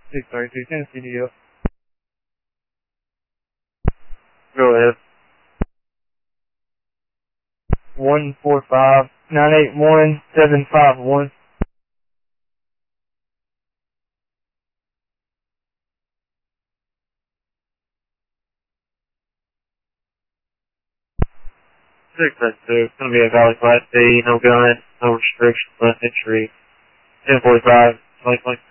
632 Tennessee to you. Go ahead. 145-981-751. It's going to be a Valley Class D, no gun, no restrictions, less entry. 1045, 2020.